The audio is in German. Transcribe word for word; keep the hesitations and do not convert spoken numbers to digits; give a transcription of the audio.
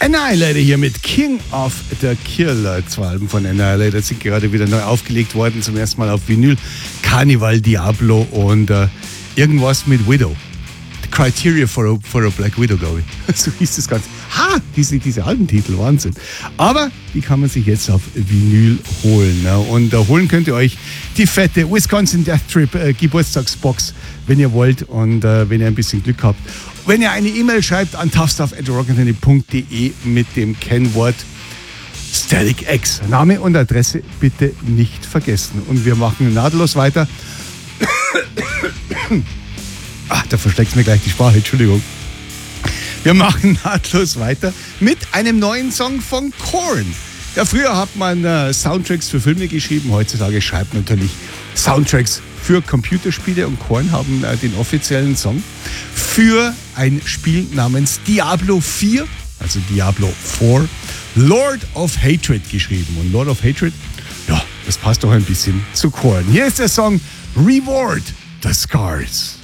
Annihilator hier mit King of the Killer. Zwei Alben von Annihilator sind gerade wieder neu aufgelegt worden, zum ersten Mal auf Vinyl. Carnival, Diablo und äh, irgendwas mit Widow. The Criteria for a, for a Black Widow, glaube ich. So hieß das Ganze. Ha, diese, diese Albentitel, Wahnsinn. Aber die kann man sich jetzt auf Vinyl holen. Ne? Und äh, holen könnt ihr euch die fette Wisconsin Death Trip äh, Geburtstagsbox, wenn ihr wollt und äh, wenn ihr ein bisschen Glück habt. Wenn ihr eine E-Mail schreibt an toughstuff at rockantenne punkt de mit dem Kennwort Static X. Name und Adresse bitte nicht vergessen. Und wir machen nahtlos weiter. Ach, da versteckt mir gleich die Sprache, Entschuldigung. Wir machen nahtlos weiter mit einem neuen Song von Korn. Ja, früher hat man äh, Soundtracks für Filme geschrieben, heutzutage schreibt man natürlich Soundtracks für Computerspiele und Korn haben äh, den offiziellen Song für ein Spiel namens Diablo vier, also Diablo vier, Lord of Hatred geschrieben. Und Lord of Hatred, ja, das passt doch ein bisschen zu Korn. Hier ist der Song Reward the Scars.